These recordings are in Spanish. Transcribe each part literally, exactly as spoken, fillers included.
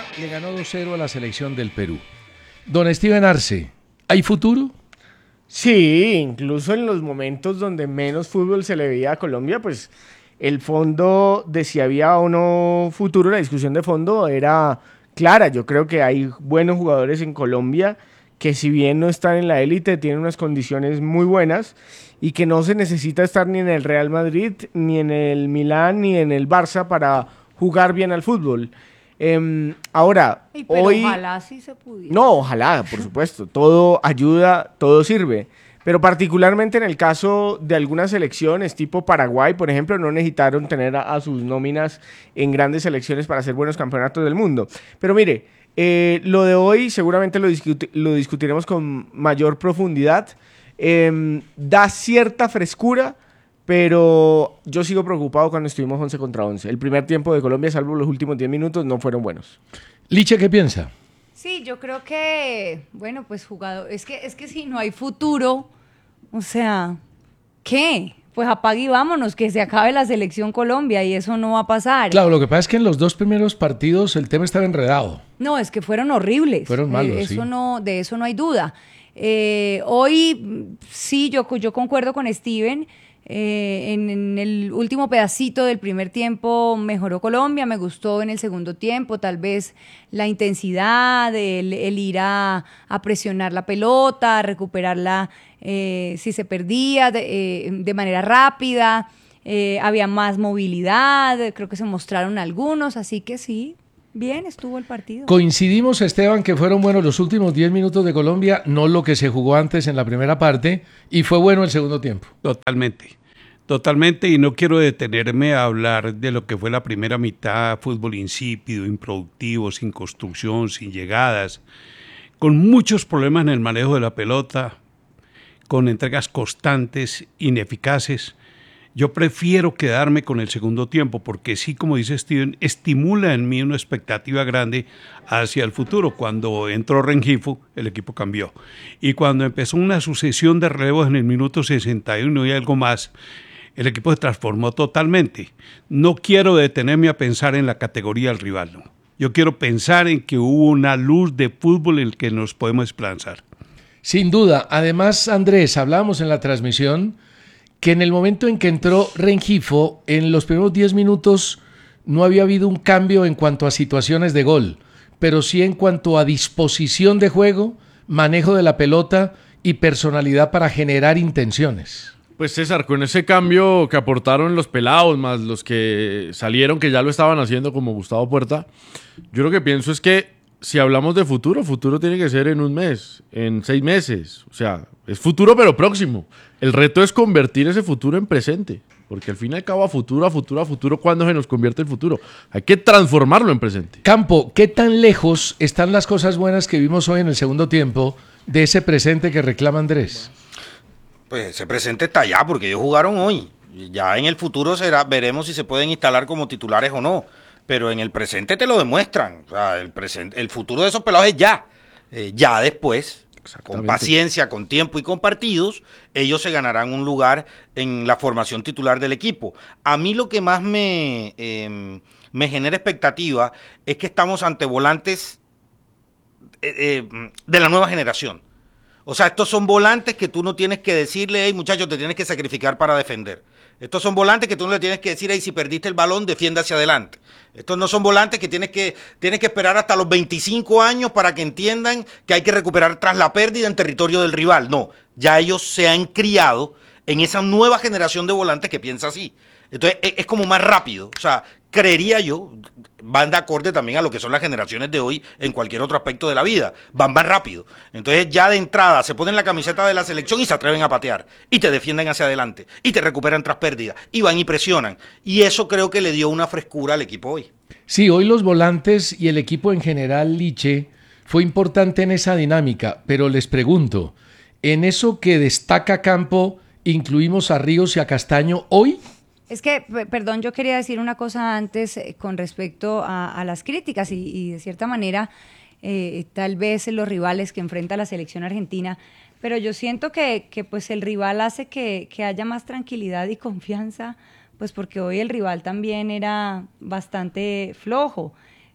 le ganó dos cero a la selección del Perú. Don Steven Arce, ¿hay futuro? Sí, incluso en los momentos donde menos fútbol se le veía a Colombia, pues el fondo de si había o no futuro, la discusión de fondo era clara. Yo creo que hay buenos jugadores en Colombia que, si bien no están en la élite, tienen unas condiciones muy buenas y que no se necesita estar ni en el Real Madrid, ni en el Milán, ni en el Barça para jugar bien al fútbol. Eh, ahora, Ay, pero hoy... ojalá sí se pudiera. No, ojalá, por supuesto. Todo ayuda, todo sirve. Pero particularmente en el caso de algunas selecciones, tipo Paraguay, por ejemplo, no necesitaron tener a, a sus nóminas en grandes selecciones para hacer buenos campeonatos del mundo. Pero mire, eh, lo de hoy seguramente lo, discuti- lo discutiremos con mayor profundidad. Eh, da cierta frescura, pero yo sigo preocupado cuando estuvimos once contra once. El primer tiempo de Colombia, salvo los últimos diez minutos, no fueron buenos. Liche, ¿qué piensa? Sí, yo creo que, bueno, pues jugador, es que, es que si no hay futuro, o sea, ¿qué? Pues apague y vámonos, que se acabe la selección Colombia y eso no va a pasar. Claro, lo que pasa es que en los dos primeros partidos el tema estaba enredado. No, es que fueron horribles. Fueron malos, eh, eso sí. no, de eso no hay duda. Eh, hoy sí, yo, yo concuerdo con Steven. Eh, en, en el último pedacito del primer tiempo mejoró Colombia, me gustó en el segundo tiempo, tal vez la intensidad, el, el ir a, a presionar la pelota, a recuperarla eh, si se perdía de, eh, de manera rápida, eh, había más movilidad, creo que se mostraron algunos, así que sí, bien estuvo el partido. Coincidimos, Esteban, que fueron buenos los últimos diez minutos de Colombia, no lo que se jugó antes en la primera parte, y fue bueno el segundo tiempo. Totalmente, totalmente, y no quiero detenerme a hablar de lo que fue la primera mitad, fútbol insípido, improductivo, sin construcción, sin llegadas, con muchos problemas en el manejo de la pelota, con entregas constantes, ineficaces. Yo prefiero quedarme con el segundo tiempo porque sí, como dice Steven, estimula en mí una expectativa grande hacia el futuro. Cuando entró Rengifo, el equipo cambió. Y cuando empezó una sucesión de relevos en el minuto sesenta y uno y algo más, el equipo se transformó totalmente. No quiero detenerme a pensar en la categoría del rival, no. Yo quiero pensar en que hubo una luz de fútbol en el que nos podemos esperanzar. Sin duda. Además, Andrés, hablábamos en la transmisión que en el momento en que entró Rengifo, en los primeros diez minutos no había habido un cambio en cuanto a situaciones de gol, pero sí en cuanto a disposición de juego, manejo de la pelota y personalidad para generar intenciones. Pues César, con ese cambio que aportaron los pelados, más los que salieron que ya lo estaban haciendo como Gustavo Puerta, yo lo que pienso es que si hablamos de futuro, futuro tiene que ser en un mes, en seis meses. O sea, es futuro pero próximo. El reto es convertir ese futuro en presente. Porque al fin y al cabo, a futuro, a futuro, a futuro, ¿cuándo se nos convierte el futuro? Hay que transformarlo en presente. Campo, ¿qué tan lejos están las cosas buenas que vimos hoy en el segundo tiempo de ese presente que reclama Andrés? Pues ese presente está allá porque ellos jugaron hoy. Ya en el futuro será, veremos si se pueden instalar como titulares o no. Pero en el presente te lo demuestran. O sea, el, presente, el futuro de esos pelados es ya. Eh, ya después, con paciencia, con tiempo y con partidos, ellos se ganarán un lugar en la formación titular del equipo. A mí lo que más me, eh, me genera expectativa es que estamos ante volantes eh, eh, de la nueva generación. O sea, estos son volantes que tú no tienes que decirle, hey muchachos, te tienes que sacrificar para defender. Estos son volantes que tú no le tienes que decir, hey, si perdiste el balón, defiende hacia adelante. Estos no son volantes que tienes que, tienes que esperar hasta los veinticinco años para que entiendan que hay que recuperar tras la pérdida en territorio del rival. No, ya ellos se han criado en esa nueva generación de volantes que piensa así. Entonces, es, es como más rápido. O sea, creería yo, van de acorde también a lo que son las generaciones de hoy en cualquier otro aspecto de la vida, van más rápido. Entonces ya de entrada se ponen la camiseta de la selección y se atreven a patear, y te defienden hacia adelante, y te recuperan tras pérdida, y van y presionan. Y eso creo que le dio una frescura al equipo hoy. Sí, hoy los volantes y el equipo en general, Liche, fue importante en esa dinámica, pero les pregunto, ¿en eso que destaca Campo incluimos a Ríos y a Castaño hoy? Es que, perdón, yo quería decir una cosa antes eh, con respecto a, a las críticas y, y de cierta manera eh, tal vez los rivales que enfrenta la selección argentina, pero yo siento que, que pues el rival hace que, que haya más tranquilidad y confianza, pues porque hoy el rival también era bastante flojo.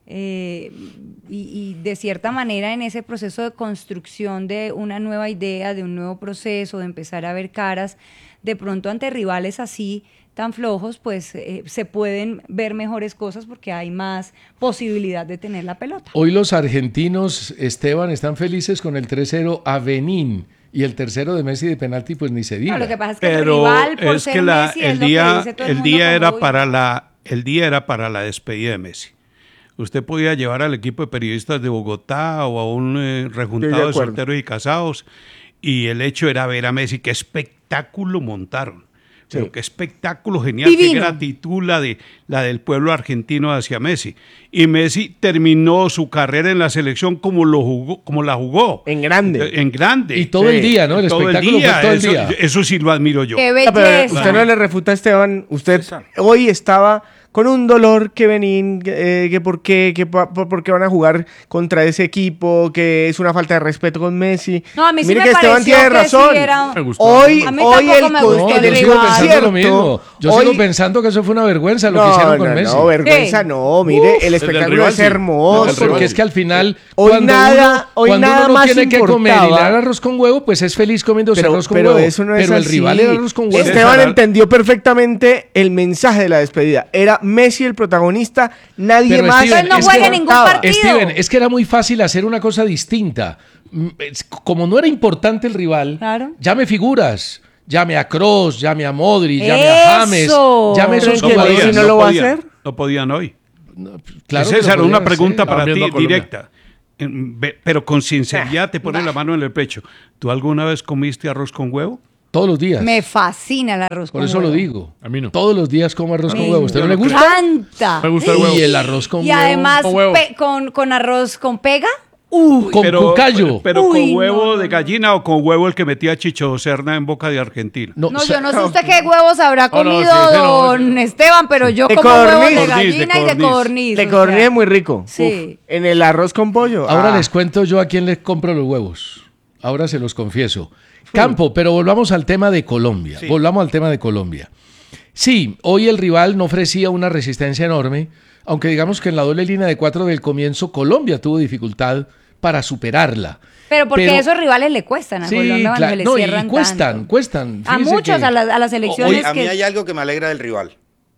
Eh, y, y de cierta manera en ese proceso de construcción de una nueva idea, de un nuevo proceso, de empezar a ver caras, de pronto ante rivales así tan flojos, pues eh, se pueden ver mejores cosas porque hay más posibilidad de tener la pelota. Hoy los argentinos, Esteban, están felices con el tres cero a Benín. Y el tercero de Messi de penalti, pues ni se diga. No, lo que pasa es que Pero el rival, por es ser que la, Messi, el es lo que día, dice todo el el mundo día como, era uy, para la, el día era para la despedida de Messi. Usted podía llevar al equipo de periodistas de Bogotá o a un eh, rejuntado Sí, de de acuerdo. solteros y casados, y el hecho era ver a Messi. Qué espectáculo montaron. Pero Sí. qué espectáculo genial, Divino. qué gratitud la, de, la del pueblo argentino hacia Messi. Y Messi terminó su carrera en la selección como, lo jugó, como la jugó. En grande. Eh, En grande. Y todo Sí. el día, ¿no? El Todo el espectáculo día, fue todo el eso, día. eso sí lo admiro yo. ¡Qué Ah, pero belleza! usted no le refuta a Esteban, usted César. hoy estaba con un dolor que Benín, eh, que por qué, que pa- por, por qué van a jugar contra ese equipo, que es una falta de respeto con Messi. No, a mí sí Mire me que Esteban pareció tiene que razón. sí era- Me gustó. Hoy, A mí hoy tampoco el, me con- gustó No, el el yo sigo rival. pensando lo concierto, mismo. Yo hoy- sigo pensando que eso fue una vergüenza lo no, que hicieron con no, Messi. no, vergüenza ¿Qué? no, mire, el espectáculo rival es sí. hermoso. Del Porque rival. es que al final, Hoy cuando nada- uno, hoy cuando nada uno no más tiene que comer y le importaba. dan arroz con huevo, pues es feliz comiéndose Pero, arroz con pero huevo. eso no es pero el así. rival era arroz con huevo. Esteban César, entendió perfectamente el mensaje de la despedida. Era Messi el protagonista, nadie Pero, más. Steven, Él no es juega que- ningún importaba. partido. Steven, es que era muy fácil hacer una cosa distinta. Mm, es- Como no era importante el rival, Claro. llame figuras. Llame a Kroos, llame a Modric, llame a James, ¡Eso! llame a Pero esos es que jugadores. Messi no lo va a podían, hacer. No podían hoy. Claro que lo César, podían una hacer. pregunta para Estaban ti, viendo a Colombia. directa. En- ve- Pero con sinceridad te pone la mano en el pecho. ¿Tú alguna vez comiste arroz con huevo? Todos los días. Me fascina el arroz Por con eso huevo. lo digo. A mí no. Todos los días como arroz con Me huevo. ¿Usted no le gusta? encanta. Me gusta el huevo. Y el arroz con Y huevo. además Con huevo. pe- con, con arroz con pega. Uy, Con cucayo. Pero Uy, con no, huevo no, de no. gallina o con huevo el que metía Chicho Serna en Boca de Argentina. No, no, o sea, yo no sé usted qué huevos habrá Oh, no, comido sí, ese no, don ese Esteban, pero yo De como huevos de codorniz. gallina De y de codorniz. codorniz. Le o codorniz sea. es muy rico. Sí. Uf, en el arroz con pollo. Ahora ah. les cuento yo a quién les compro los huevos. Ahora se los confieso. Campo, pero volvamos al tema de Colombia. Volvamos al tema de Colombia. Sí, hoy el rival no ofrecía una resistencia enorme, aunque digamos que en la doble línea de cuatro del comienzo Colombia tuvo dificultad para superarla. Pero porque Pero- esos rivales le cuestan a Sí, Colombia cuando claro. se le No, y cierran cuestan, tanto. cuestan. A Fíjese muchos, que- a, las- a las elecciones Oye, a mí que... hay algo que me alegra del rival.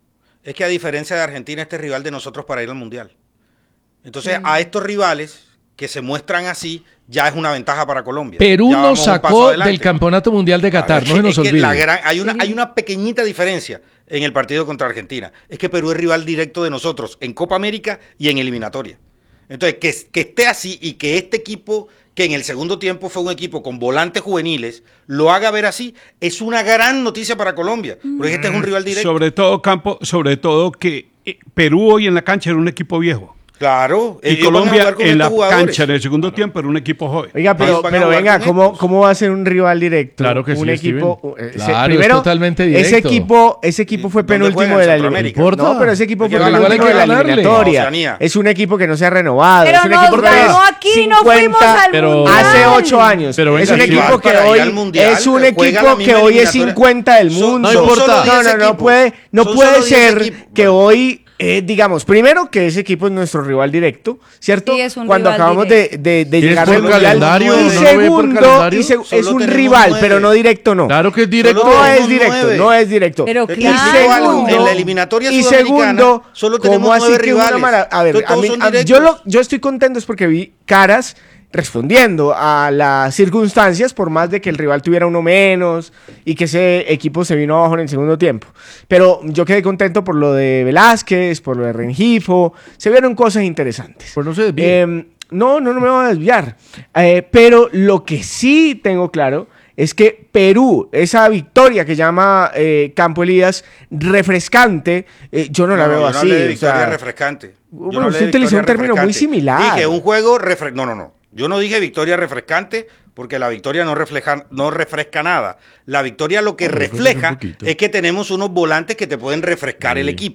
Es que a diferencia de Argentina, este es rival de nosotros para ir al Mundial. Entonces, Mm. a estos rivales que se muestran así, ya es una ventaja para Colombia. Perú Ya nos vamos un paso sacó adelante. del Campeonato Mundial de A Qatar, ver, no se nos es que olvide. la gran- hay, una, hay una pequeñita diferencia en el partido contra Argentina. Es que Perú es rival directo de nosotros en Copa América y en eliminatoria. Entonces, que, que esté así y que este equipo, que en el segundo tiempo fue un equipo con volantes juveniles, lo haga ver así, es una gran noticia para Colombia. Porque este es un rival directo. Sobre todo, Campo, sobre todo que eh, Perú hoy en la cancha era un equipo viejo. Claro. Y ellos van a Colombia jugar con en la estos jugadores. cancha en el segundo tiempo era un equipo joven. Oiga, pero, Ellos van a pero jugar venga, con ¿cómo, estos. ¿cómo va a ser un rival directo? Claro que un sí, equipo, eh, Claro, es primero, totalmente ese directo. equipo, ese equipo fue ¿Dónde penúltimo juegan? de la ¿Centroamérica? eliminatoria. No, pero ese equipo Porque fue igual hay penúltimo que de la ganarle. eliminatoria. Oceanía. Es un equipo que no se ha renovado. Pero es un nos equipo que ganó aquí, no fuimos al Pero- Mundial. hace ocho años. Pero es venga, un sí. equipo que Para ir hoy al Mundial, es un juega la equipo que misma hoy es eliminatoria. cincuenta del Son- mundo. no importa. son solo No, diez no, no equipos. puede, no Son puede solo diez ser equipos. que hoy, eh, digamos, primero que ese equipo es nuestro rival directo, ¿cierto? Sí, es un Cuando rival acabamos de, de, de Y es llegar por al mundial. calendario, Y ¿no lo ve por segundo, calendario? y se- Solo es un tenemos rival, nueve. pero no directo, no. Claro que es directo. Solo No tenemos es directo, nueve. no es directo. Pero Es que Y claro. segundo, en la eliminatoria y sudamericana segundo, solo tenemos ¿cómo así nueve que una rivales? mara- A ver, Entonces, a mí- todos son a- directos. yo, lo, yo estoy contento es porque vi caras respondiendo a las circunstancias, por más de que el rival tuviera uno menos y que ese equipo se vino abajo en el segundo tiempo. Pero yo quedé contento por lo de Velázquez, por lo de Rengifo, se vieron cosas interesantes. Pues no se desvíe. Eh, no, no, no me voy a desviar. Eh, pero lo que sí tengo claro es que Perú, esa victoria que llama eh, Campo Elías refrescante, eh, yo no la No, veo yo así. no hablé de o victoria sea, refrescante. Yo bueno, no hablé usted de utilizó victoria un término muy refrescante. similar. Dije un juego refrescante. No, no, no. Yo no dije victoria refrescante porque la victoria no refleja, no refresca nada. La victoria lo que No, refresca refleja un poquito. es que tenemos unos volantes que te pueden refrescar el equipo.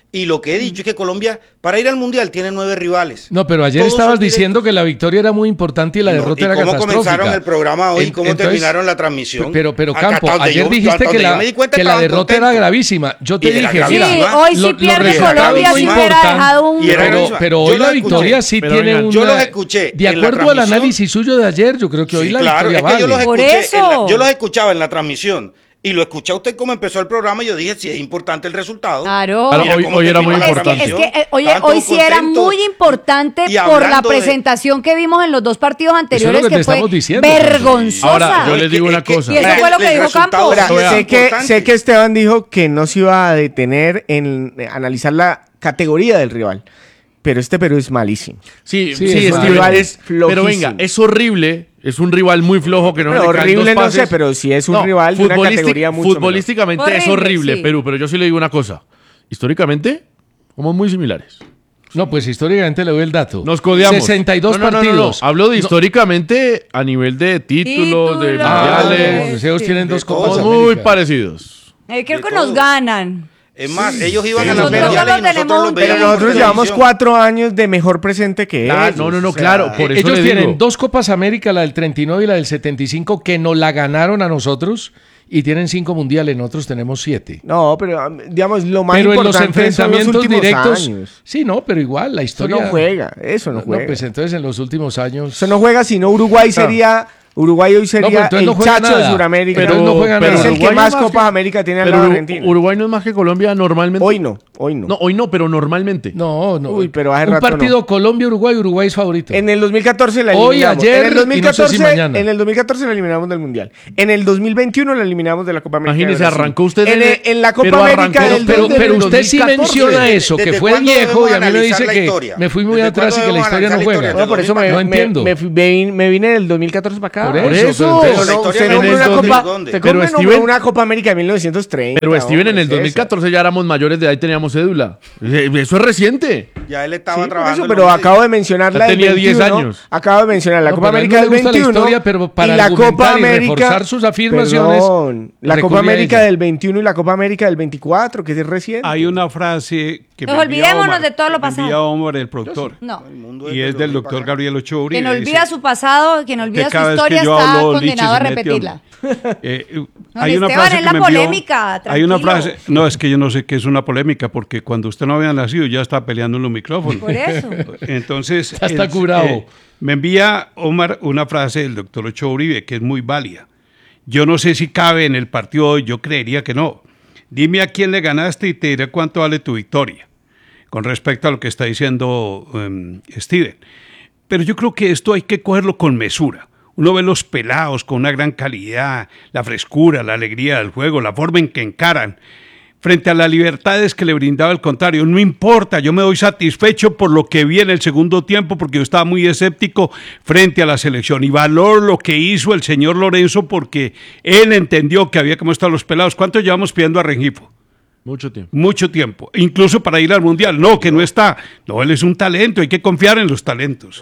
Y lo que he dicho es que Colombia, para ir al Mundial, tiene nueve rivales. No, pero ayer Todos estabas son diciendo directos. que la victoria era muy importante y la No, derrota ¿y era cómo catastrófica. comenzaron el programa hoy? En- ¿Cómo entonces, terminaron la transmisión? Pero, pero Acá, Campo, hasta donde ayer yo- dijiste hasta que donde la, yo me di cuenta que la estaban derrota era contentos. gravísima. Yo te Y era dije, gravísima. Sí, mira, hoy lo- si los pierde resultados Colombia no sí hubiera importan, dejado un... Y era Pero, gravísima. pero Yo hoy lo la escuché. victoria sí Pero tiene venga, un... yo los escuché De en la acuerdo al transmisión. análisis suyo de ayer, yo creo que hoy Sí, la claro, victoria es que yo los vale. Por escuché en la- eso. yo los escuchaba en la transmisión y lo escuché a usted como empezó el programa y yo dije, si es importante el resultado. Claro. Claro, Mira hoy- cómo hoy era terminó muy la Es que, importante. es transmisión. que, eh, oye, Estaban hoy todos sí era contentos. muy importante Y por la hablando de- presentación que vimos en los dos partidos anteriores, lo que te que fue estamos diciendo. vergonzosa. Ahora, yo Es les que- digo es una que- cosa. Y eso el- fue lo que el dijo resultado Campos. sí Ahora, es sé, que, importante. sé que Esteban dijo que no se iba a detener en eh, analizar la categoría del rival, pero este Perú es malísimo. Sí, Sí, sí, es Steven, rival es- pero flojísimo. venga, es horrible, es un rival muy flojo que no Pero le caen horrible dos no sé, pases. pero sí es un rival de una futbolístic- categoría mucho Futbolísticamente es menor. horrible, Horrible, sí. Perú, pero yo sí le digo una cosa. Históricamente, somos muy similares. No, pues históricamente le doy el dato. Nos codeamos. sesenta y dos No, no, no, no, no. partidos. Hablo de No, históricamente a nivel de títulos, de Títulos. Ah, mundiales. los ellos Sí. tienen De dos todo. copas Somos muy América. parecidos. Eh, creo De que todo. nos ganan. Es más, ellos iban Sí, a los nosotros mundiales solo y nosotros tenemos los un- Pero veíamos nosotros por llevamos televisión. cuatro años de mejor presente que Claro, ellos. no, no, no, o sea, claro, por eso Ellos le tienen digo. dos Copas América, la del treinta y nueve y la del setenta y cinco, que nos la ganaron a nosotros y tienen cinco mundiales. Nosotros tenemos siete. No, pero um, digamos, lo más Pero en los importante son los enfrentamientos últimos directos. años. Sí, no, pero igual, la Eso historia. no juega, eso no No, juega. pues entonces en los últimos años. Eso no juega, sino Uruguay sería... Uruguay hoy sería pero entonces el no juega chacho de nada. Sudamérica. Pero no juega es nada. el Uruguay que más no es Copas que- América tiene al Pero lado de Uru- Argentina. Uruguay no es más que Colombia normalmente. Hoy no, hoy no. No, hoy no, pero normalmente. No, no. Uy, pero hace Un rato partido Colombia-Uruguay, Uruguay es favorito. En el dos mil catorce la Hoy, eliminamos. ayer, en el dos mil y no sé catorce, si mañana. en el dos mil catorce la eliminamos del Mundial. En el dos mil veintiuno la eliminamos de la Copa América. Imagínese, de Brasil. arrancó usted en, en el- en la Copa pero América arrancó- del pero, desde pero el usted sí dos mil catorce. menciona eso, que ¿Desde fue cuándo viejo y a mí me debemos dice analizar la que historia? me fui muy ¿Desde atrás y cuándo que la debemos historia no analizar la juega. historia? No, por eso me, No me- entiendo. me fui- me- me vine del dos mil catorce para acá. Por Por eso, eso. pero Pero entonces- no, historia usted no nombró es una de copa, dónde. usted Pero nombró Steven- una Copa América de mil novecientos treinta. Pero Steven, en hombre, el es dos mil catorce ya éramos mayores de edad y teníamos cédula. Eh, Eso es reciente. Ya él Sí, estaba por trabajando. eso, en pero los acabo de mencionar Ya la del tenía diez veintiuno. años. Acabo de mencionar la No, Copa pero a él América no del le gusta la veintiuno. historia, pero para y la argumentar Copa y América. reforzar sus afirmaciones, Perdón, la recurre Copa a América ella. del veintiuno y la Copa América del veinticuatro, que es reciente. Hay una frase que Nos me envía olvidémonos Omar, de todo lo que me envía pasado. Omar, el productor. No. El mundo Y es del doctor Gabriel Ochoa Quien Uribe. olvida dice su pasado, quien olvida que su cada vez que historia yo está hablo, condenado a Liches se mete, repetirla. Eh, eh, No, hay una Esteban, frase es que la me envió- polémica, Hay una tranquilo. frase, no, es que yo no sé qué es una polémica, porque cuando usted no había nacido ya está peleando en los micrófonos. Por eso. Entonces, Ya está él, curado. eh, me envía Omar una frase del doctor Ochoa Uribe que es muy válida. Yo no sé si cabe en el partido hoy, yo creería que no. Dime a quién le ganaste y te diré cuánto vale tu victoria, con respecto a lo que está diciendo um, Steven. Pero yo creo que esto hay que cogerlo con mesura. Uno ve los pelados con una gran calidad, la frescura, la alegría del juego, la forma en que encaran, frente a las libertades que le brindaba el contrario. No importa, yo me doy satisfecho por lo que vi en el segundo tiempo, porque yo estaba muy escéptico frente a la selección. Y valoro lo que hizo el señor Lorenzo, porque él entendió que había que mostrar a los pelados. ¿Cuánto llevamos pidiendo a Rengifo? Mucho tiempo. Mucho tiempo, incluso para ir al Mundial. No, que no está. No, él es un talento, hay que confiar en los talentos.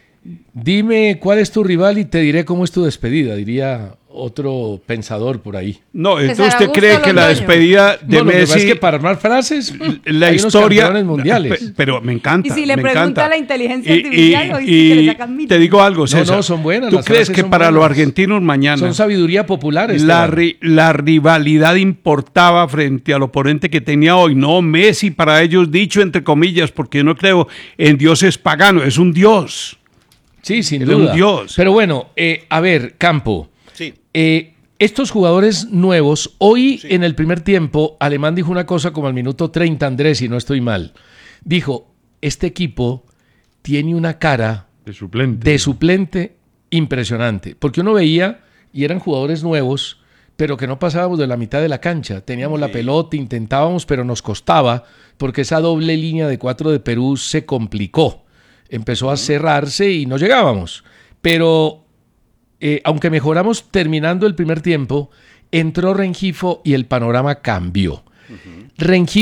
Dime cuál es tu rival y te diré cómo es tu despedida, diría otro pensador por ahí. No, César entonces usted Augusto cree que la Londoño. despedida de No, lo que pasa Messi, es que para armar frases, la hay unos historia, campeones mundiales. pe- pero me encanta. Y si le me pregunta encanta. a la inteligencia Y- artificial, y- oíste que le y sacan mil. te digo algo, No, César. no, son buenas, ¿Tú las crees frases que son para los buenas. argentinos mañana Son sabiduría popular. la, Esteban. ri- la rivalidad importaba frente al oponente que tenía hoy? No, Messi para ellos, dicho entre comillas, porque yo no creo en dioses paganos, es un dios. Sí, sin Era duda. un dios. Pero bueno, eh, a ver, Campo. Sí. Eh, estos jugadores nuevos, hoy en el primer tiempo, Alemán dijo una cosa como al minuto treinta, Andrés, si no estoy mal. Dijo, este equipo tiene una cara De suplente. de suplente impresionante. Porque uno veía, y eran jugadores nuevos, pero que no pasábamos de la mitad de la cancha. Teníamos la pelota, intentábamos, pero nos costaba, porque esa doble línea de cuatro de Perú se complicó. Empezó a cerrarse y no llegábamos. Pero eh, aunque mejoramos terminando el primer tiempo, entró Rengifo y el panorama cambió.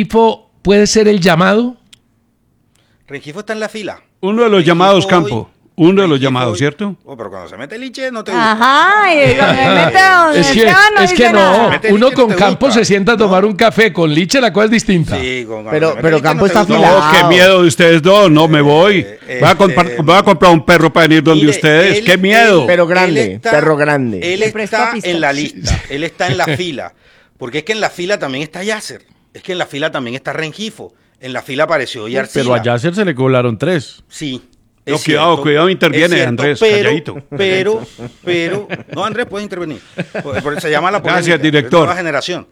¿Rengifo puede ser el llamado? Rengifo está en la fila. Uno de los Rengifo llamados hoy- Campo. Uno de los llamados, ¿cierto? Oh, pero cuando se mete Liche no te gusta. Ajá, y cuando me mete donde Es que, Esteban no es que dice no, nada. Mete uno Liche no con te Campos gusta. se sienta a tomar un café, con Liche la cosa es distinta. Sí, con- cuando Pero- se mete pero Liche Campo no te está gusta. afilado. No, qué miedo de ustedes dos, no me voy. Eh, Voy a, este- comprar, voy a comprar un perro para venir donde Mire, ustedes, él- qué miedo. él- Pero grande, él perro grande. Él Le prestó está a Pistache. en la lista, él está en la fila. Porque es que en la fila también está Yasser. Es que en la fila también está Rengifo. En la fila apareció Yarcila. Pero a Yasser se le colaron tres. Sí. No, es cuidado, cierto, cuidado, interviene, es cierto, Andrés, pero, calladito. Pero, pero, no, Andrés puede intervenir. Por- por- se llama la polémica. Gracias, director. Es nueva generación.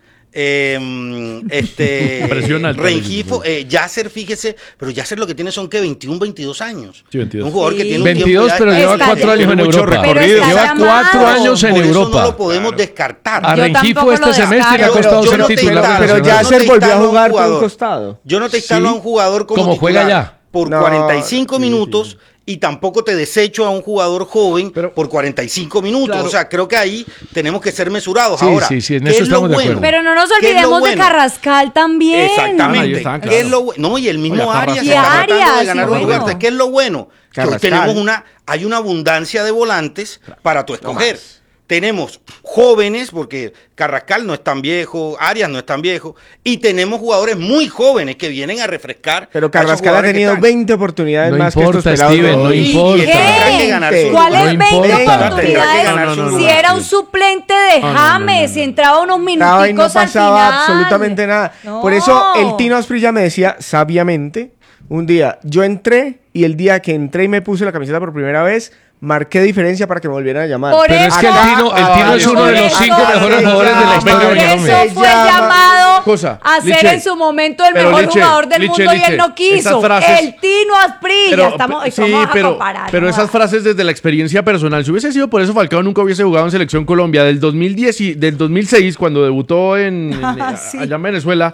Eh, este Presiona al Rengifo, eh, Yasser, fíjese, pero Yasser lo que tiene son que veintiuno, veintidós años. Sí, veintidós. Un jugador que Sí. tiene un veintidós, tiempo ya pero de- lleva Está cuatro bien. años en Mucho Europa. recorrido. Pero está Lleva cuatro llamado. años en Por eso Europa. no lo podemos descartar. A Yo Rengifo tampoco este lo semestre le ha descarto. costado Yo ser no te titular. instalo, Pero yo no Yasser te volvió a instalo a un jugar por un jugador. costado. Yo no te instalo Sí. a un jugador como, Como juega titular ya. por No, cuarenta y cinco sí, minutos y tampoco te desecho a un jugador joven Pero- por cuarenta y cinco minutos. Claro. O sea, creo que ahí tenemos que ser mesurados. Sí, Ahora, sí, sí, en ¿qué eso es lo estamos de bueno? acuerdo. Pero no nos ¿Qué es lo olvidemos de bueno? Carrascal también. Ah, ahí Exactamente. está, ¿Qué claro. es lo bu- no, y el mismo Oiga, Arias Carrascal. está Y tratando de Arias, ganar sí, un bueno. lugar. ¿Qué es lo bueno? Que hoy Carrascal. tenemos una, hay una abundancia de volantes para tu escoger. Tenemos jóvenes, porque Carrascal no es tan viejo, Arias no es tan viejo, y tenemos jugadores muy jóvenes que vienen a refrescar. Pero a esos Carrascal ha jugadores que tenido están. veinte oportunidades No más importa, que estos pelados. Steven, no Y- Y- importa. y tendrá que ¿Qué? ganar ¿Qué? su ¿Cuál lugar. es No veinte importa. oportunidades? No, no, no, no, si no. era un suplente de No, no, no, James, no, no. y entraba unos Estaba y no minuticos al pasaba final. absolutamente nada. No. Por eso el Tino Asprilla me decía sabiamente, un día, yo entré y el día que entré y me puse la camiseta por primera vez, marqué diferencia para que me volvieran a llamar. Por Pero es que el eso- Tino, el Tino es uno de los Por cinco eso- mejores jugadores de la Por historia de Por Colombia. eso Me fue llama- llamado Cosa, a ser Liche, en su momento el pero mejor Liche, jugador del Liche, mundo y Liche, él no quiso. estas frases- El Tino Asprilla. Pero, estamos, pe- sí, ¿cómo vas a pero, comparar? pero No esas va. frases desde la experiencia personal. Si hubiese sido por eso, Falcao nunca hubiese jugado en Selección Colombia. Del dos mil diez y, del dos mil seis, cuando debutó en, en- Ah, sí. allá en Venezuela,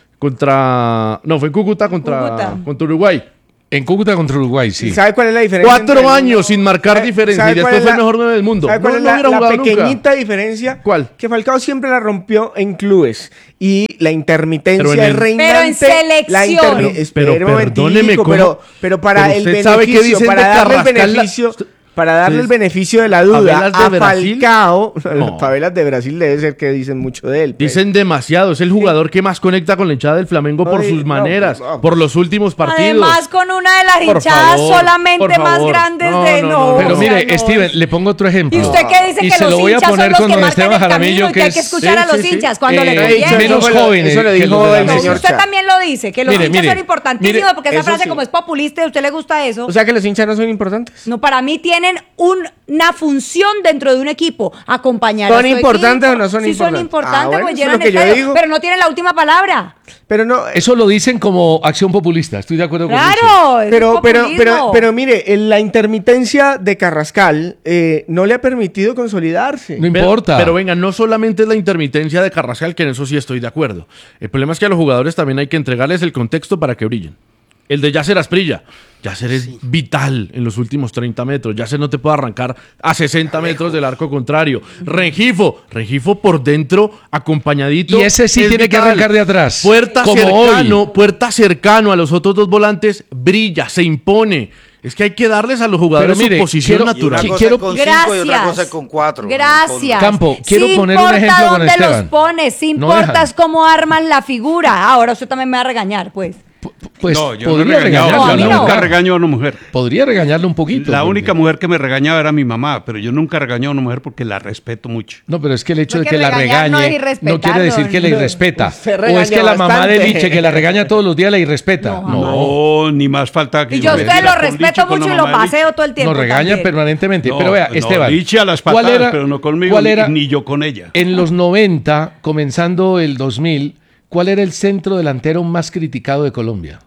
contra... No, fue en Cúcuta contra, Cúcuta. contra Uruguay. En Cúcuta contra Uruguay, sí. ¿Sabe cuál es la diferencia? Cuatro entre- años sin marcar ¿Sabe- diferencia sabe y cuál después es fue el la- mejor nueve del mundo. ¿Sabe cuál No, es no la, hubiera la jugado nunca. pequeñita diferencia? ¿Cuál? Que Falcao siempre la rompió en clubes y la intermitencia Pero en el- es reinante. Pero en selección. La intermi- Pero- espere pero un momentico, perdóneme, ¿cómo? pero, pero para Pero el usted sabe qué beneficio, dicen para de darle el Carrascal, la- beneficio, para darle el Ustedes- beneficio de la duda ¿Favelas de a Brasil? Falcao, No. las favelas de Brasil debe ser que dicen mucho de él. pues. Dicen demasiado. Es el jugador que más conecta con la hinchada del Flamengo por Ay, sus no, maneras, no, por los últimos partidos. Además, con una de las Por hinchadas favor, solamente por más favor. grandes No, de no, no. no, Pero o sea, mire, no. Steven, le pongo otro ejemplo. ¿Y usted qué dice Y que se los lo voy a hinchas son poner los con que don marcan Esteban el camino Jaramillo, y que hay que que es escuchar sí, a los sí, sí. hinchas cuando Eh, le Eso conviene? menos dijo- jóvenes eso le que dijo los de el la No, señor usted Cha. también lo dice, que los Mire, hinchas mire, son importantísimos, mire, porque esa eso frase sí. como es populista y a usted le gusta eso. O sea que los hinchas no son importantes. No, para mí tienen un- una función dentro de un equipo, acompañar a ¿Son su importantes equipo. o no son sí importantes? son importantes, Ah, bueno, pues eso es llenan lo que yo estadio, digo. pero no tienen la última palabra. Pero no. Eso lo dicen como acción populista. Estoy de acuerdo con Claro, eso Pero, es pero, populismo. pero, pero mire, en la intermitencia de Carrascal eh, no le ha permitido consolidarse. No Pero- importa. Pero venga, no solamente es la intermitencia de Carrascal, que en eso sí estoy de acuerdo. El problema es que a los jugadores también hay que entregarles el contexto para que brillen. El de Yasser Asprilla. Yasser es vital en los últimos treinta metros. Yasser no te puede arrancar a sesenta metros del arco contrario. Rengifo. Rengifo por dentro, acompañadito. Y ese sí es tiene que vital. arrancar de atrás, Puerta como cercano, hoy. puerta cercano a los otros dos volantes. Brilla, se impone. Es que hay que darles a los jugadores Pero mire, su posición quiero- Y una natural. Qui- cosa quiero- es con cinco y otra cosa es con cuatro. Gracias. Campo, quiero sí poner un importa ejemplo con dónde Esteban. los pones, sí No importa dejan. es cómo arman la figura. Ahora usted también me va a regañar, pues. Pues no, yo no he podría regañado, regañarlo. No, a mí yo no. nunca regaño a una mujer. Podría regañarlo un poquito. La porque- única mujer que me regañaba era mi mamá, pero yo nunca regañé a una mujer porque la respeto mucho. No, pero es que el hecho No de que que la regañar no es regañe irrespetarlo, no quiere decir que la no. irrespeta. Se O es regaña que la mamá de bastante. Liche que la regaña todos los días la irrespeta. No, No, No, ni más falta que Y yo a me usted diera lo con respeto Licha con mucho la y lo mamá de paseo Licha. todo el tiempo. nos regaña también. permanentemente. No, pero vea, no, Esteban. Licha a las ¿cuál patadas, era- pero no conmigo, ¿cuál ni- era ni yo con ella. en los noventa, comenzando el dos mil, cuál era el centro delantero más criticado de Colombia?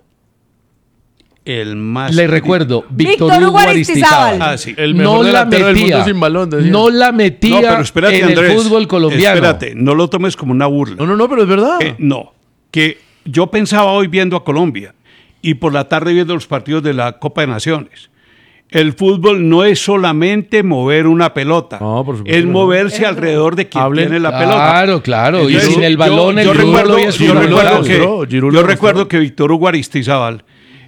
El más... Le recuerdo, Víctor Víctor Hugo Hugo Aristizábal. Aristizábal. Ah, sí. El no mejor la delantero del metía, mundo sin balón, decía. no la metía No, pero espérate, en Andrés. el fútbol colombiano. Espérate, no lo tomes como una burla. No, no, no, pero es verdad. Eh, no, que yo pensaba hoy viendo a Colombia y por la tarde viendo los partidos de la Copa de Naciones. El fútbol no es solamente mover una pelota, No, por supuesto es que no. moverse alrededor de quien Hablen- tiene la Claro, pelota. claro, y Entonces, sin el yo- balón el yo fútbol recuerdo, hoy es yo fútbol recuerdo total. que, Giroud lo yo demostró. recuerdo que Víctor Hugo Aristizábal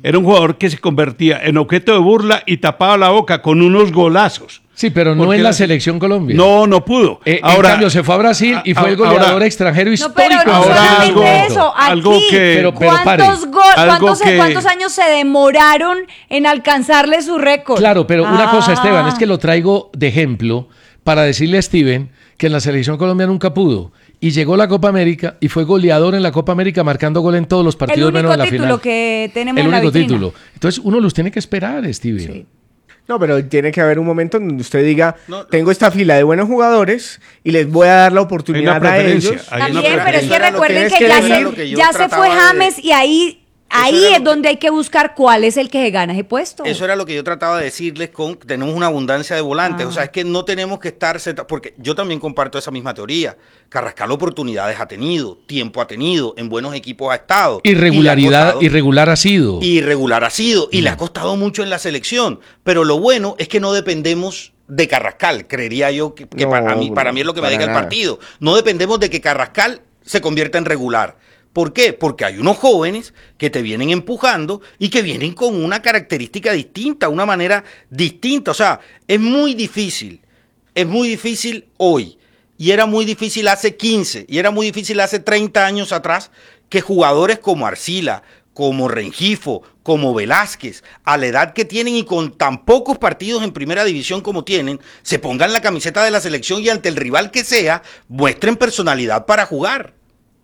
Era un jugador que se convertía en objeto de burla y tapaba la boca con unos golazos. Sí, pero no Porque en la la- selección Colombia. No, no pudo. Eh, Ahora, en cambio, se fue a Brasil y fue el ahora- goleador extranjero No, histórico. pero no en Ahora solamente ese momento. eso. Aquí, algo que- Pero- pero pare. ¿cuántos, gol- Algo cuántos, que- cuántos años se demoraron en alcanzarle su récord? Claro, pero una Ah. cosa, Esteban, es que lo traigo de ejemplo para decirle a Steven que en la selección Colombia nunca pudo. Y llegó la Copa América y fue goleador en la Copa América, marcando gol en todos los El partidos único menos en la título final. que tenemos El en la único vitrina. título. Entonces uno los tiene que esperar, Steven. Sí. No, pero tiene que haber un momento en donde usted diga, No. tengo esta fila de buenos jugadores y les voy a dar la oportunidad a preferencia, ellos. hay una También, pero es que preferencia. recuerden Tienes que, que ya, elegir. se, Lo que yo ya se fue trataba de- James y ahí, ahí era es lo- donde hay que buscar cuál es el que se gana ese puesto. Eso era lo que yo trataba de decirles con tenemos una abundancia de volantes. Ah. O sea, es que no tenemos que estar senta- porque yo también comparto esa misma teoría. Carrascal oportunidades ha tenido, tiempo ha tenido, en buenos equipos ha estado. Y le ha Irregularidad, costado- irregular ha sido. irregular ha sido y le ha costado mucho en la selección. Pero lo bueno es que no dependemos de Carrascal, creería yo que, que No, para, mí, para mí es lo que me para deja el nada. partido. No dependemos de que Carrascal se convierta en regular. ¿Por qué? Porque hay unos jóvenes que te vienen empujando y que vienen con una característica distinta, una manera distinta. O sea, es muy difícil, es muy difícil hoy. Y era muy difícil hace quince, y era muy difícil hace treinta años atrás, que jugadores como Arcila, como Rengifo, como Velázquez, a la edad que tienen y con tan pocos partidos en primera división como tienen, se pongan la camiseta de la selección y ante el rival que sea, muestren personalidad para jugar.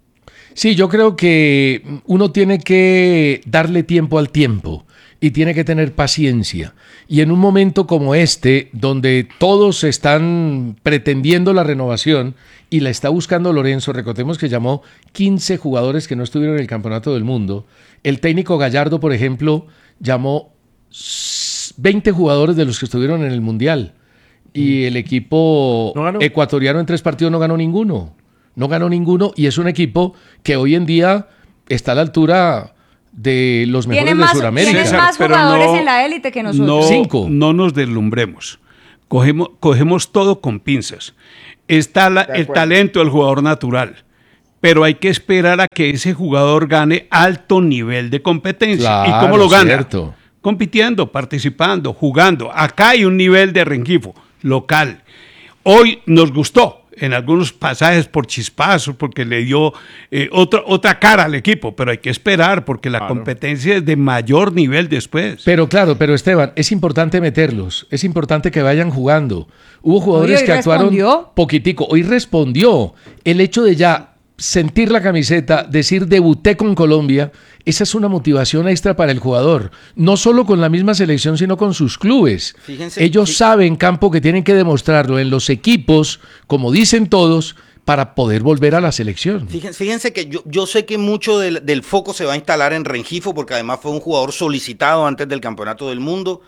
Sí, yo creo que uno tiene que darle tiempo al tiempo y tiene que tener paciencia. Y en un momento como este, donde todos están pretendiendo la renovación y la está buscando Lorenzo, recordemos que llamó quince jugadores que no estuvieron en el Campeonato del Mundo. El técnico Gallardo, por ejemplo, llamó veinte jugadores de los que estuvieron en el Mundial. Y el equipo No ganó. ecuatoriano en tres partidos no ganó ninguno. No ganó ninguno y es un equipo que hoy en día está a la altura de los mejores Tiene de más, Sudamérica. tiene César, más pero jugadores no- en la élite que nosotros. No, Cinco. no nos deslumbremos. Cogemos, cogemos todo con pinzas. Está la- el acuerdo. talento del jugador natural, pero hay que esperar a que ese jugador gane alto nivel de competencia. ¿Y Claro, cómo lo gana? cierto. Compitiendo, participando, jugando. Acá hay un nivel de Rengifo local. Hoy nos gustó en algunos pasajes por chispazos, porque le dio eh, otra, otra cara al equipo, pero hay que esperar porque la Claro. competencia es de mayor nivel después. Pero claro, pero Esteban, es importante meterlos, es importante que vayan jugando. Hubo jugadores Oye, hoy que actuaron respondió. poquitico, hoy respondió. El hecho de ya sentir la camiseta, decir debuté con Colombia, esa es una motivación extra para el jugador, no solo con la misma selección, sino con sus clubes. Fíjense, Ellos fí- saben, Campo, que tienen que demostrarlo en los equipos, como dicen todos, para poder volver a la selección. Fíjense, fíjense que yo, yo sé que mucho del, del foco se va a instalar en Rengifo, porque además fue un jugador solicitado antes del Campeonato del Mundo,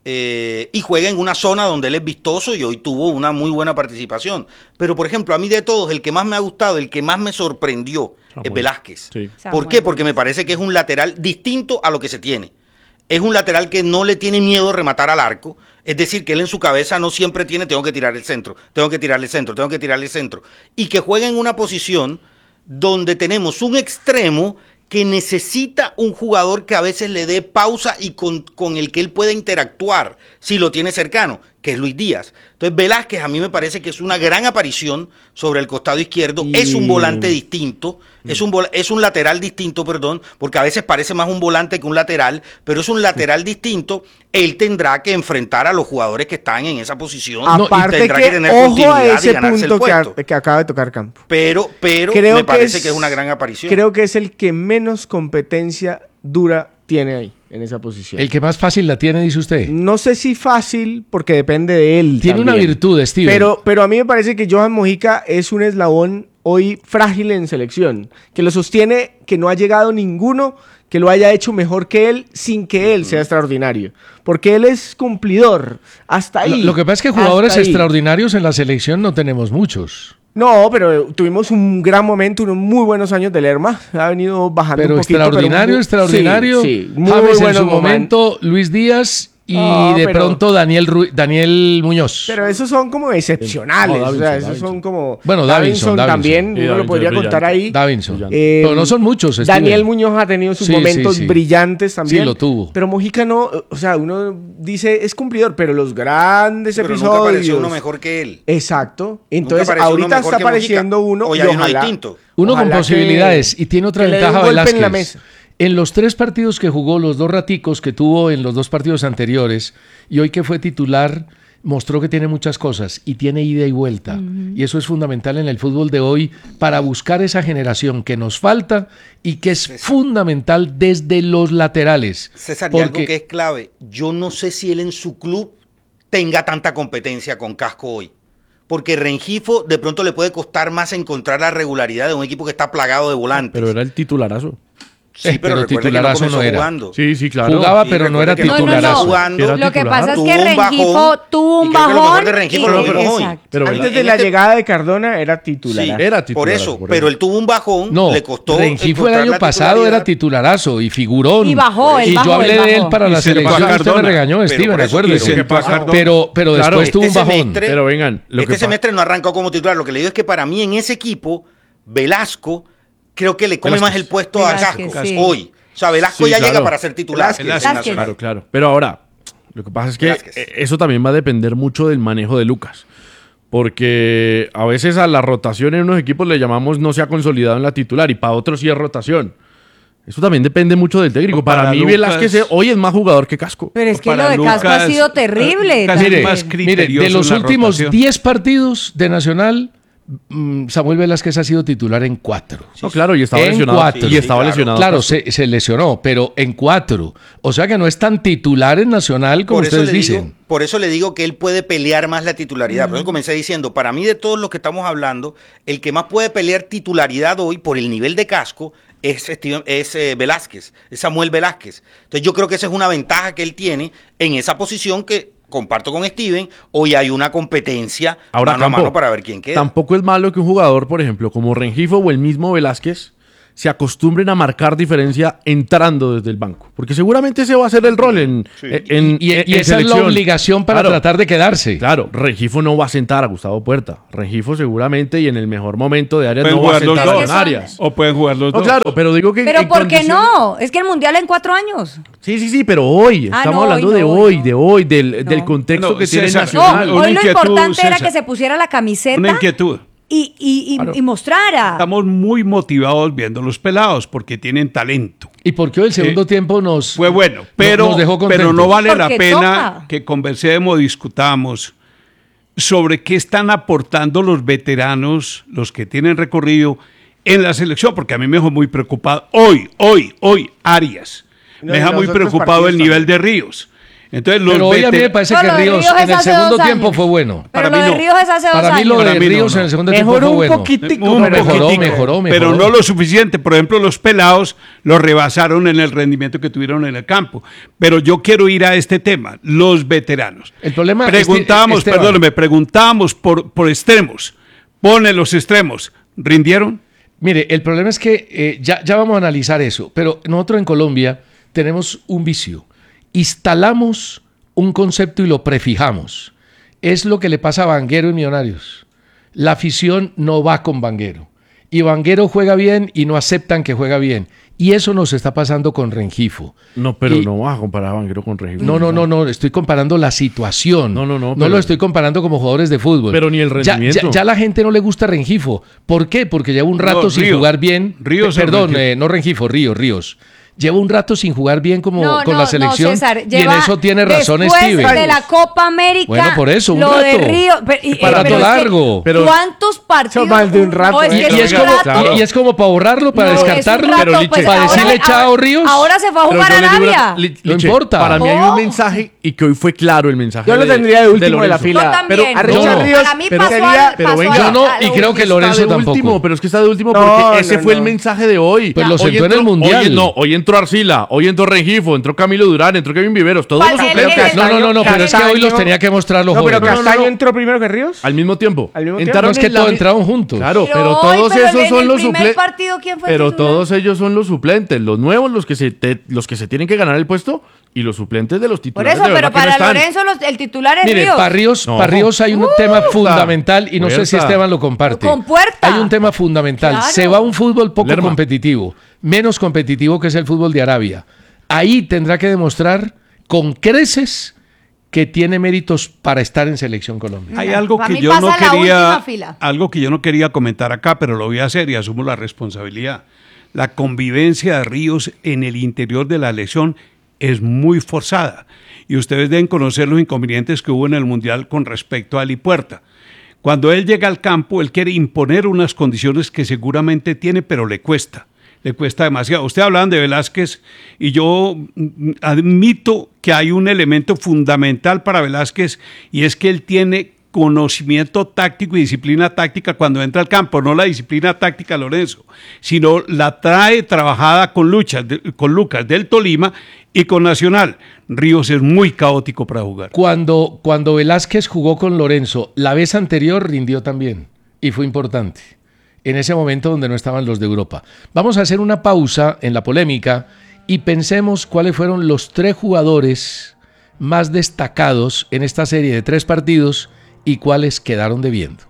eh, y juega en una zona donde él es vistoso y hoy tuvo una muy buena participación. Pero, por ejemplo, a mí de todos, el que más me ha gustado, el que más me sorprendió, Samuel. es Velázquez. Sí. ¿Por Samuel. qué? Porque me parece que es un lateral distinto a lo que se tiene. Es un lateral que no le tiene miedo a rematar al arco. Es decir, que él en su cabeza no siempre tiene, tengo que tirar el centro, tengo que tirarle el centro, tengo que tirarle el centro. Y que juega en una posición donde tenemos un extremo que necesita un jugador que a veces le dé pausa y con, con el que él pueda interactuar si lo tiene cercano, que es Luis Díaz. Entonces Velázquez a mí me parece que es una gran aparición sobre el costado izquierdo, Y- es un volante distinto, es un, vol- es un lateral distinto, perdón, porque a veces parece más un volante que un lateral, pero es un lateral distinto, él tendrá que enfrentar a los jugadores que están en esa posición y Aparte tendrá que, que tener ojo a continuidad y ese ganarse el punto que, puesto. a- que acaba de tocar Campo. Pero, pero Creo me que parece es- que es una gran aparición. Creo que es el que menos competencia dura tiene ahí, en esa posición. El que más fácil la tiene, dice usted. No sé si fácil, porque depende de él. Tiene una también. virtud, Steven. Pero, pero a mí me parece que Johan Mojica es un eslabón hoy frágil en selección, que lo sostiene, que no ha llegado ninguno que lo haya hecho mejor que él sin que él sea extraordinario. Porque él es cumplidor. Hasta ahí. Lo, lo que pasa es que jugadores hasta ahí. extraordinarios en la selección no tenemos muchos. No, pero tuvimos un gran momento, unos muy buenos años de Lerma. Ha venido bajando Pero un poquito. extraordinario, pero muy- extraordinario. Sí, sí, muy James en buenos su momentos. momento, Luis Díaz y No, de pero- pronto Daniel, Ru- Daniel Muñoz. Pero esos son como excepcionales. No, o sea, Davinson, esos Davinson. son como. Bueno, Davinson, Davinson. también, Sí, uno lo Davinson podría es contar brillante. ahí. Davinson. Eh, Pero no son muchos. Steven. Daniel Muñoz ha tenido sus Sí, momentos sí, sí. brillantes también. Sí, lo tuvo. Pero Mojica no, o sea, uno dice es cumplidor, pero los grandes Pero nunca episodios. apareció uno mejor que él. Exacto. Entonces, apareció uno ahorita mejor está que Mojica. apareciendo uno. Hoy y hay uno ojalá- distinto. Uno con ojalá posibilidades. que- Y tiene otra que le dé un ventaja golpe en la Velázquez. mesa. En los tres partidos que jugó, los dos raticos que tuvo en los dos partidos anteriores, y hoy que fue titular, mostró que tiene muchas cosas y tiene ida y vuelta. Y eso es fundamental en el fútbol de hoy para buscar esa generación que nos falta y que es fundamental desde los laterales. César, y algo Porque- que es clave, yo no sé si él en su club tenga tanta competencia con Casco hoy. Porque Rengifo de pronto le puede costar más encontrar la regularidad de un equipo que está plagado de volantes. Pero era el titularazo. sí, Eh, pero, pero recuerde que no titularazo comenzó no era. jugando. Sí, sí, claro. Jugaba, Sí, pero no recuerde era que no titularazo. comenzó jugando. Era Lo que titular. pasa es Tuvo que un Rengifo bajón, tuvo un y creo que lo mejor bajón. de Rengifo y- lo vimos hoy. exacto. Pero Antes venga, de en la este- llegada de Cardona era titular. Sí, Era titular, por eso, por pero eso. él tuvo un bajón, No, le costó. Rengifo el encontrar año la pasado titularidad. era titularazo y figurón. Y bajó, él Y bajó, yo hablé él de él bajó. para Y la se le fue a selección. Usted me Cardona. regañó, Pero Steven, por eso, acuérdese. y se le fue a Cardona. Pero, pero Claro, después tuvo un este bajón. semestre- Pero vengan, lo este que semestre no arrancó como titular. Lo que le digo es que para mí en ese equipo, Velasco creo que le come Velázquez. más el puesto a Velázquez, Casco sí. hoy. O sea, Velasco Sí, ya claro. llega para ser titular. Velázquez. en la Velázquez. Nacional. Claro, claro. Pero ahora, lo que pasa es que Velázquez. eh, eso también va a depender mucho del manejo de Lucas. Porque a veces a la rotación en unos equipos le llamamos no se ha consolidado en la titular y para otros sí es rotación. Eso también depende mucho del técnico. Para, Para mí, Lucas- Velázquez eh, hoy es más jugador que Casco. Pero es que lo Para de Casco ha Lucas, sido terrible. casi también. más Mire, criterioso de los en la últimos rotación. diez partidos de Nacional, mm, Samuel Velázquez ha sido titular en cuatro. No, claro, y estaba En lesionado. cuatro. Y Sí, estaba claro. lesionado. Claro, Casco. se, se lesionó, pero en cuatro. O sea que no es tan titular en Nacional como Por eso, ustedes le dicen. digo, por eso le digo que él puede pelear más la titularidad. Por eso comencé diciendo, para mí de todos los que estamos hablando, el que más puede pelear titularidad hoy por el nivel de Casco es, Steven- es eh, Velázquez, es Samuel Velázquez. Entonces yo creo que esa es una ventaja que él tiene en esa posición que comparto con Steven. Hoy hay una competencia Ahora, mano Campo, a mano para ver quién queda. Tampoco es malo que un jugador, por ejemplo, como Rengifo o el mismo Velázquez, se acostumbren a marcar diferencia entrando desde el banco. Porque seguramente ese va a ser el rol en, en, Y, y en- en esa es la selección. obligación para Claro. tratar de quedarse. Claro, Rengifo no va a sentar a Gustavo Puerta. Rengifo seguramente y en el mejor momento de Arias Pueden no va a jugar los sentar a dos. Don Arias. O pueden jugar los No, dos. claro, pero digo que... Pero en ¿por qué condiciones- no? Es que el Mundial en cuatro años. Sí, sí, sí, pero hoy. Ah, Estamos no, hablando hoy de no, hoy, hoy no. de hoy, del, No. del contexto No, que tiene César, No, Nacional. Una hoy lo inquietud, importante era César. que se pusiera la Una camiseta inquietud. y, y, y, Claro. y mostrara. Estamos muy motivados viendo los pelados porque tienen talento. Y porque hoy el segundo tiempo nos Fue bueno, no- pero, nos dejó pero no contentos. vale la Porque pena toca. que conversemos, discutamos sobre qué están aportando los veteranos, los que tienen recorrido en la selección, porque a mí me dejó muy preocupado. Hoy, hoy, hoy, Arias. No, Me y deja los muy otros preocupado el partidos nivel de Ríos. Entonces, los Pero hoy a mí me veter- parece No, que lo de Ríos Ríos es en el hace segundo dos tiempo años. fue bueno. Pero para lo mí de no. Ríos es hace Para dos mí lo años. de Para mí no, Ríos no. en el segundo tiempo Mejoró fue un bueno. poquitico. Un pero- mejoró, poquitico, mejoró, mejoró. pero no lo suficiente. Por ejemplo, los pelados lo rebasaron en el rendimiento que tuvieron en el campo. Pero yo quiero ir a este tema, los veteranos. El problema, Preguntamos, Este- Esteban. perdóneme, preguntamos por, por extremos. Pone los extremos. ¿Rindieron? Mire, el problema es que eh, ya, ya vamos a analizar eso, pero nosotros en Colombia tenemos un vicio. Instalamos un concepto y lo prefijamos. Es lo que le pasa a Vanguero y Millonarios. La afición no va con Vanguero. Y Vanguero juega bien y no aceptan que juega bien. Y eso nos está pasando con Rengifo. No, pero Y- no vas a comparar a Vanguero con Rengifo. No, no, no, no, estoy comparando la situación. No, no, no, No pero- lo estoy comparando como jugadores de fútbol. Pero ni el Ya- rendimiento. Ya, ya a la gente no le gusta Rengifo. ¿Por qué? Porque lleva un rato No, sin Ríos. jugar bien. Ríos Eh, o Perdón, Rengifo. eh, no Rengifo, Ríos, Ríos. Lleva un rato sin jugar bien como No, con no, la selección. no, César, y en lleva eso tiene razón después Steven. de la Copa América. Bueno, por eso, un lo de rato. Río. Pero, y- Para eh, pero todo es que largo. Pero- ¿Cuántos partidos? Son más de un rato, No, es ¿eh? que Y, y es es un como, rato. Claro. y- y es como para borrarlo, para No, es un descartarlo. rato, Pero, Liche, pues, para ahora- decirle chao, ahora- Ríos. Ahora se fue a Pero jugar yo a le digo una- Arabia. Li- No Liche, importa. Para mí hay Oh. un mensaje y que hoy fue claro el mensaje. Yo lo tendría de último de la Lorenzo. fila. Yo también. Pero a Richard No, no. Ríos Para mí pero pasó sería- al- pero pasó venga, al- yo no, a y lo creo que último. Lorenzo Está de tampoco. último, pero es que está de último No, porque no, ese fue el no. mensaje de hoy. Pues lo Hoy sentó en el Mundial. Hoy, no, hoy entró Arcila, hoy entró Rengifo, entró Camilo Durán, entró Kevin Viveros, todos los Falta el suplentes que- No, no, no, no, pero es que hoy los tenía que mostrar los No, pero jóvenes. Castaño no, no. entró primero que Ríos. al mismo tiempo. Al mismo tiempo. Entraron No, es que en la todos mi- entraron juntos. Claro, Pero pero, hoy, todos pero esos en son el los primer suplentes. partido, ¿quién fue Pero titular? todos ellos son los suplentes, los nuevos, los que se te- los que se tienen que ganar el puesto, Y los suplentes de los Por titulares eso, de pero verdad que no para están. Lorenzo los- el titular es Mire, Ríos. para Ríos, No. pa' Ríos hay un Uh, tema fundamental y no sé si Puerta. Esteban lo comparte. Con Puerta. Hay un tema fundamental. Claro. Se va a un fútbol poco Lerma. competitivo, menos competitivo que es el fútbol de Arabia. Ahí tendrá que demostrar con creces que tiene méritos para estar en Selección Colombia. Hay Mira, algo para que mí yo pasa no la última quería, fila. algo que yo no quería comentar acá, pero lo voy a hacer y asumo la responsabilidad. La convivencia de Ríos en el interior de la elección es muy forzada y ustedes deben conocer los inconvenientes que hubo en el Mundial con respecto a Ali Puerta. Cuando él llega al campo, él quiere imponer unas condiciones que seguramente tiene, pero le cuesta. Le cuesta demasiado. Usted hablaban de Velázquez y yo mm, admito que hay un elemento fundamental para Velázquez y es que él tiene conocimiento táctico y disciplina táctica cuando entra al campo, no la disciplina táctica Lorenzo, sino la trae trabajada con, Luchas, de- con Lucas del Tolima y con Nacional. Ríos es muy caótico para jugar. Cuando, cuando Velázquez jugó con Lorenzo, la vez anterior rindió también y fue importante. En ese momento donde no estaban los de Europa. Vamos a hacer una pausa en la polémica y pensemos cuáles fueron los tres jugadores más destacados en esta serie de tres partidos y cuáles quedaron debiendo.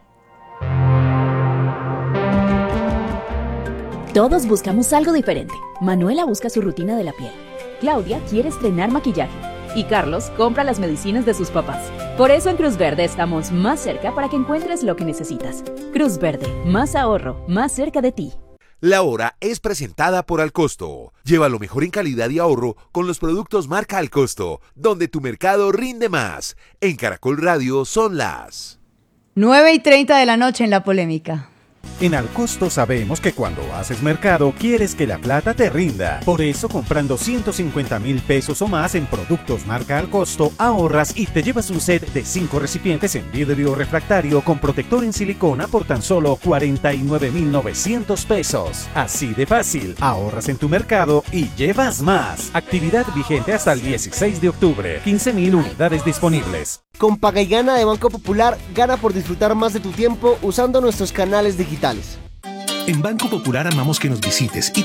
Todos buscamos algo diferente. Manuela busca su rutina de la piel. Claudia quiere estrenar maquillaje. Y Carlos compra las medicinas de sus papás. Por eso en Cruz Verde estamos más cerca para que encuentres lo que necesitas. Cruz Verde, más ahorro, más cerca de ti. La hora es presentada por Alcosto. Lleva lo mejor en calidad y ahorro con los productos marca Alcosto, donde tu mercado rinde más. En Caracol Radio son las nueve y treinta de la noche en la polémica. En Alcosto sabemos que cuando haces mercado quieres que la plata te rinda. Por eso comprando ciento cincuenta mil pesos o más en productos marca Alcosto ahorras y te llevas un set de cinco recipientes en vidrio refractario con protector en silicona por tan solo cuarenta y nueve mil novecientos pesos. Así de fácil, ahorras en tu mercado y llevas más. Actividad vigente hasta el dieciséis de octubre. quince mil unidades disponibles. Con Paga y Gana de Banco Popular, gana por disfrutar más de tu tiempo usando nuestros canales digitales. En Banco Popular amamos que nos visites y